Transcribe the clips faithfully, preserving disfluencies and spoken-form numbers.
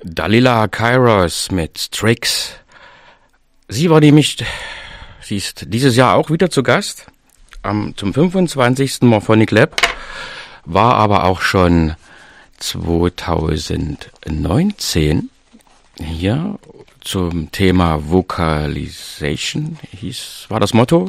Dalila Kairos mit Tricks. Sie war nämlich, sie ist dieses Jahr auch wieder zu Gast am, zum fünfundzwanzigsten Morphonic Lab, war aber auch schon zweitausendneunzehn hier zum Thema Vocalization, hieß, war das Motto.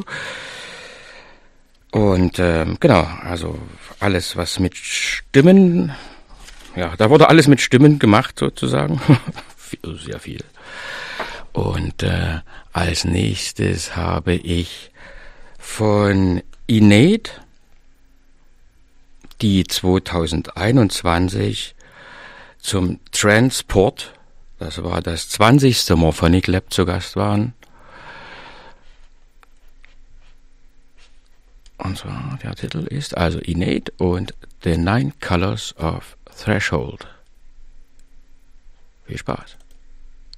Und ähm, genau, also alles, was mit Stimmen, ja, da wurde alles mit Stimmen gemacht sozusagen, sehr viel. Und äh, als nächstes habe ich von Innate, die zweitausendeinundzwanzig zum Transport, das war das zwanzigste Morphonic Lab, zu Gast waren. Und zwar, der Titel ist also Innate und The Nine Colors of Threshold. Viel Spaß.